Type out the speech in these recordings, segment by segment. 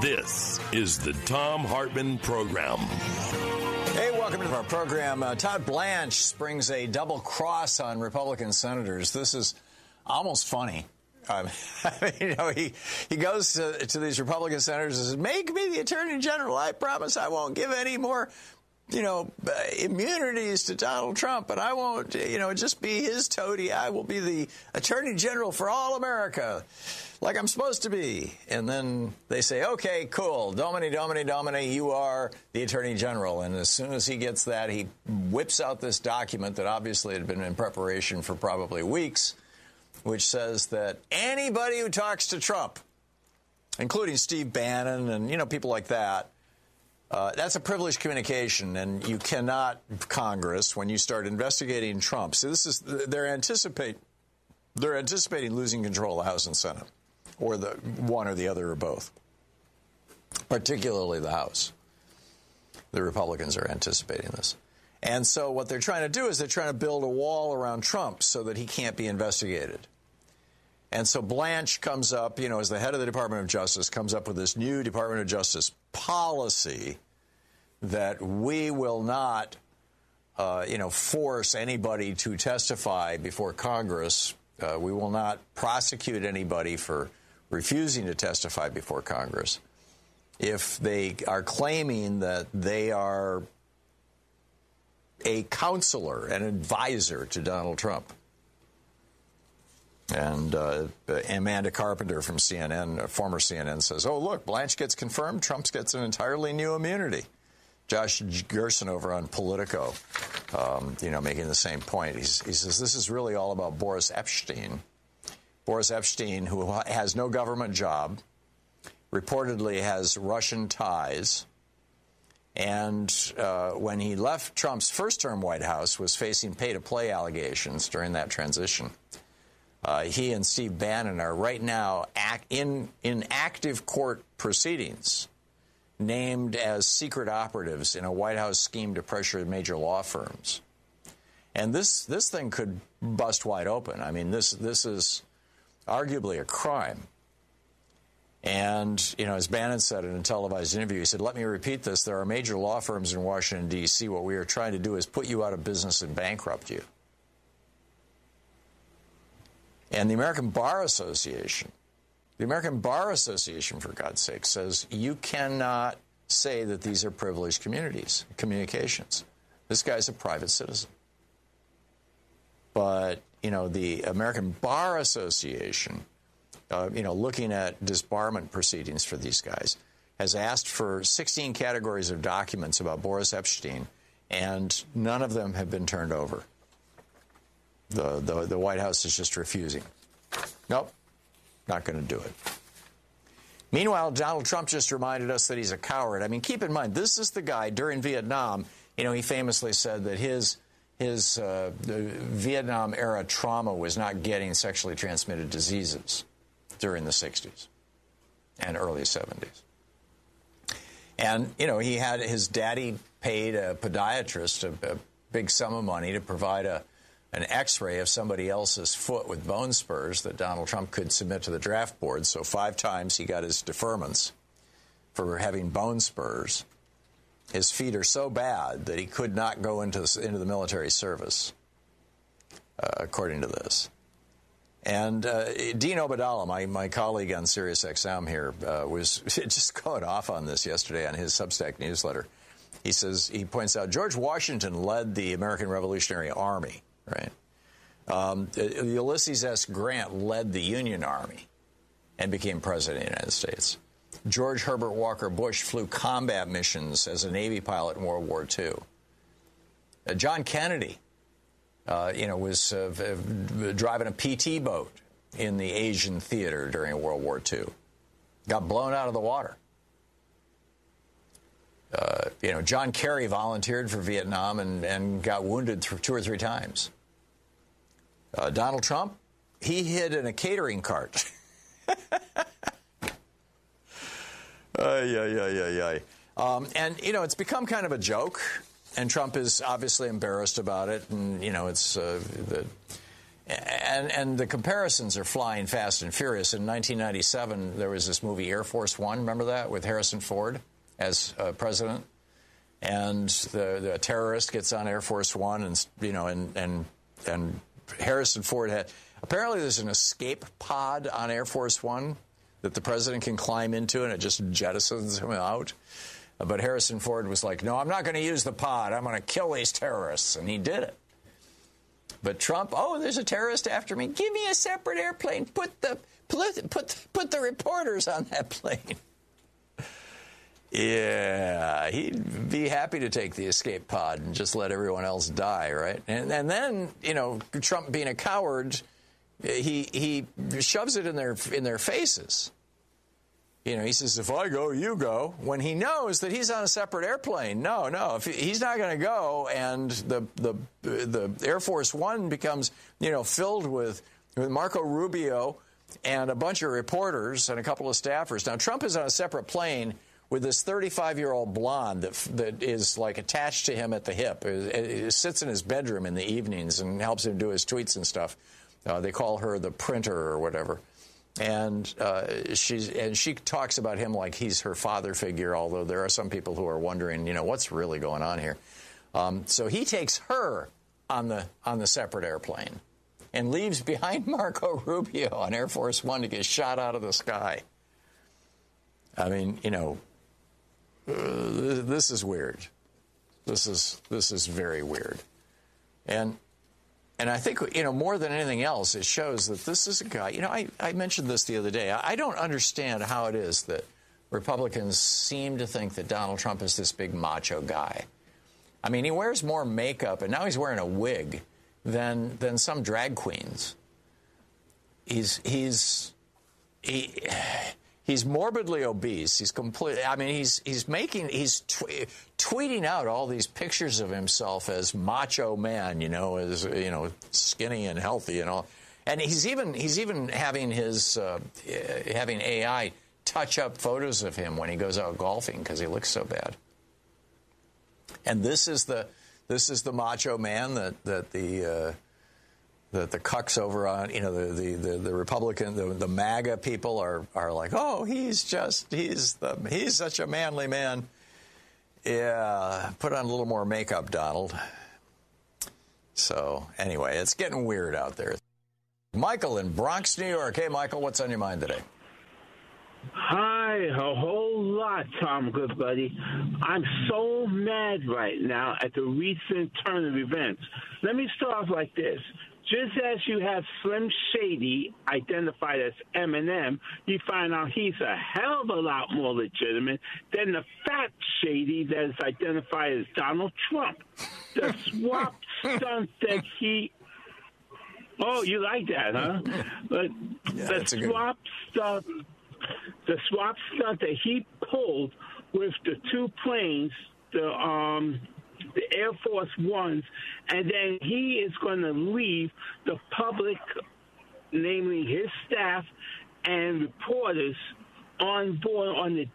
This is the Thom Hartmann Program. Hey, welcome to our program. Todd Blanche springs a double cross on Republican senators. This is almost funny. He goes to these Republican senators and says, make me the Attorney General. I promise I won't give any more, immunities to Donald Trump, and I won't, just be his toady. I will be the Attorney General for all America, like I'm supposed to be. And then they say, okay, cool, Domini, you are the Attorney General. And as soon as he gets that, he whips out this document that obviously had been in preparation for probably weeks, which says that anybody who talks to Trump, including Steve Bannon and, people like that, that's a privileged communication, and you cannot, Congress, when you start investigating Trump. So they're anticipating losing control of the House and Senate, or the one or the other or both, particularly the House. The Republicans are anticipating this. And so what they're trying to do is they're trying to build a wall around Trump so that he can't be investigated. And so Blanche comes up, as the head of the Department of Justice, comes up with this new Department of Justice policy that we will not, force anybody to testify before Congress. We will not prosecute anybody for refusing to testify before Congress if they are claiming that they are a counselor, an advisor to Donald Trump. And Amanda Carpenter from CNN, former CNN, says, oh, look, Blanche gets confirmed. Trump gets an entirely new immunity. Josh Gerson over on Politico, making the same point. He says this is really all about Boris Epshteyn. Boris Epshteyn, who has no government job, reportedly has Russian ties, and when he left Trump's first-term White House, was facing pay-to-play allegations during that transition. He and Steve Bannon are right now in active court proceedings, named as secret operatives in a White House scheme to pressure major law firms. And this thing could bust wide open. I mean, this is arguably a crime. And, as Bannon said in a televised interview, he said, let me repeat this. There are major law firms in Washington, D.C. What we are trying to do is put you out of business and bankrupt you. And the American Bar Association, for God's sake, says you cannot say that these are privileged communications. This guy's a private citizen. But, the American Bar Association, looking at disbarment proceedings for these guys, has asked for 16 categories of documents about Boris Epshteyn, and none of them have been turned over. The White House is just refusing. Nope, not going to do it. Meanwhile, Donald Trump just reminded us that he's a coward. I mean, keep in mind, this is the guy during Vietnam. He famously said that his Vietnam-era trauma was not getting sexually transmitted diseases during the 60s and early 70s. And, he had his daddy paid a podiatrist a big sum of money to provide an X-ray of somebody else's foot with bone spurs that Donald Trump could submit to the draft board. So 5 times he got his deferments for having bone spurs. His feet are so bad that he could not go into the military service, according to this. And Dean Obeidallah, my colleague on SiriusXM here, was just going off on this yesterday on his Substack newsletter. He points out George Washington led the American Revolutionary Army. Right. Ulysses S. Grant led the Union Army and became president of the United States. George Herbert Walker Bush flew combat missions as a Navy pilot in World War II. John Kennedy, was driving a PT boat in the Asian theater during World War II. Got blown out of the water. John Kerry volunteered for Vietnam and got wounded 2 or 3 times. Donald Trump, he hid in a catering cart. And, it's become kind of a joke, and Trump is obviously embarrassed about it, and, and And the comparisons are flying fast and furious. In 1997, there was this movie Air Force One. Remember that, with Harrison Ford as president? And the terrorist gets on Air Force One, and and Harrison Ford had, apparently there's an escape pod on Air Force One that the president can climb into, and it just jettisons him out. But Harrison Ford was like, no, I'm not going to use the pod. I'm going to kill these terrorists. And he did it. But Trump, oh, there's a terrorist after me. Give me a separate airplane. Put the reporters on that plane. Yeah, he'd be happy to take the escape pod and just let everyone else die, right? And then, Trump being a coward, he shoves it in their faces. He says, if I go, you go, when he knows that he's on a separate airplane. No, if he's not going to go, and the Air Force One becomes, filled with Marco Rubio and a bunch of reporters and a couple of staffers. Now, Trump is on a separate plane with this 35-year-old blonde that is, like, attached to him at the hip. It sits in his bedroom in the evenings and helps him do his tweets and stuff. They call her the printer or whatever. And she talks about him like he's her father figure, although there are some people who are wondering, what's really going on here. So he takes her on the separate airplane and leaves behind Marco Rubio on Air Force One to get shot out of the sky. I mean, this is weird. This is very weird. And I think, more than anything else, it shows that this is a guy, I mentioned this the other day. I don't understand how it is that Republicans seem to think that Donald Trump is this big macho guy. I mean, he wears more makeup, and now he's wearing a wig than some drag queens. He's morbidly obese. He's completely. I mean, he's tweeting out all these pictures of himself as macho man. As skinny and healthy and all. And he's even having his having AI touch up photos of him when he goes out golfing because he looks so bad. And this is the macho man that the cucks over on, the Republican, the MAGA people are like, oh, he's such a manly man. Yeah, put on a little more makeup, Donald. So anyway, it's getting weird out there. Michael in Bronx, New York. Hey, Michael, what's on your mind today? Hi, a whole lot, Tom, good buddy. I'm so mad right now at the recent turn of events. Let me start off like this. Just as you have Slim Shady identified as Eminem, you find out he's a hell of a lot more legitimate than the Fat Shady that is identified as Donald Trump. The swap stunt that he... Oh, you like that, huh? But yeah, the swap stunt that he pulled with the two planes, the Air Force Ones, and then he is going to leave the public, namely his staff and reporters, on board on the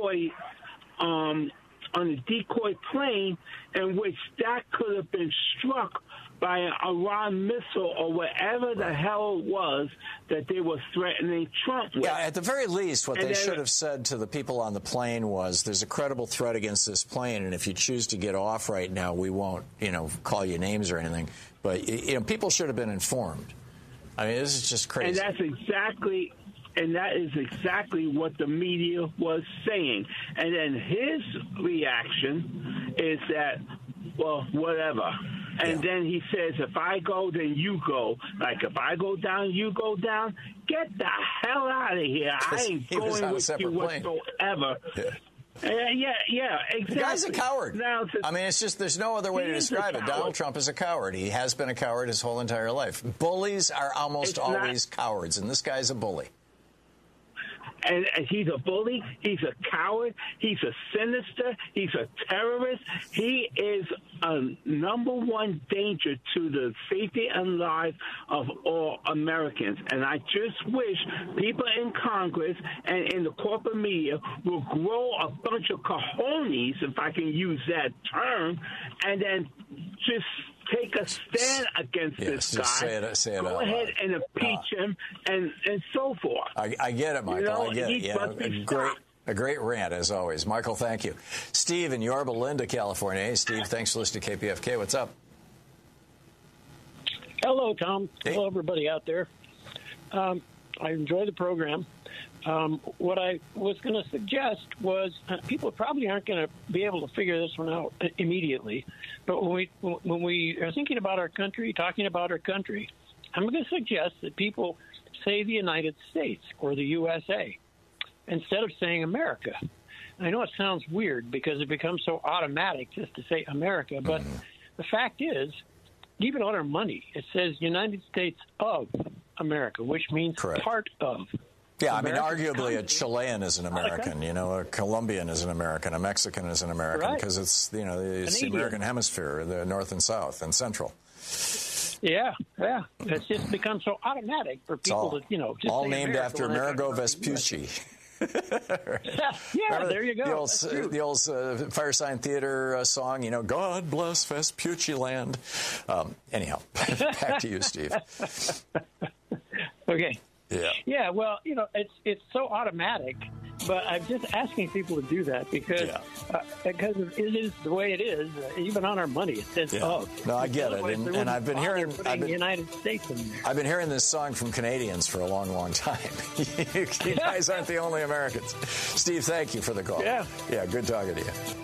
decoy plane, in which that could have been struck by an Iran missile or whatever the hell it was that they were threatening Trump with. Yeah, at the very least, what they should have said to the people on the plane was, there's a credible threat against this plane, and if you choose to get off right now, we won't, call you names or anything. But, people should have been informed. I mean, this is just crazy. And that is exactly what the media was saying. And then his reaction is that, well, whatever. And then he says, if I go, then you go. Like, if I go down, you go down. Get the hell out of here. I ain't going with you whatsoever. Yeah, exactly. The guy's a coward. Now, it's just, there's no other way to describe it. Donald Trump is a coward. He has been a coward his whole entire life. Bullies are almost always cowards, and this guy's a bully. And he's a bully. He's a coward. He's a sinister. He's a terrorist. He is a number one danger to the safety and life of all Americans. And I just wish people in Congress and in the corporate media will grow a bunch of cojones, if I can use that term, and then just take a stand against this guy. Say it Go ahead and impeach him and so forth. I get it, Michael. You know, I get it. he Yeah, must be stopped. a great rant, as always. Michael, thank you. Steve in Yorba Linda, California. Hey, Steve, thanks for listening to KPFK. What's up? Hello, Tom. Hey. Hello, everybody out there. I enjoy the program. What I was going to suggest was people probably aren't going to be able to figure this one out immediately. But when we are thinking about our country, talking about our country, I'm going to suggest that people say the United States or the USA instead of saying America. I know it sounds weird because it becomes so automatic just to say America, but the fact is, even on our money, it says United States of America, which means Correct. part of. Yeah, I mean, American arguably a country. Chilean is an American, you know, a Colombian is an American, a Mexican is an American, Right. because it's, you know, it's the Canadian. American hemisphere, the North and South and Central. Yeah. It's just become so automatic for people to, you know, just all say named America after when they're Amerigo talking about the Vespucci. Yeah, Remember there you go. The old Firesign Theater song, you know, God bless Vespucci land. Anyhow, back to you, Steve. Okay. Yeah. Yeah, well, you know, it's so automatic, but I'm just asking people to do that because it is the way it is. Even on our money, it says of. No, I get it, Otherwise, they and I've been wouldn't hearing. bother putting United States in there. I've been hearing this song from Canadians for a long, long time. You guys aren't the only Americans. Steve, thank you for the call. Yeah. Yeah, good talking to you.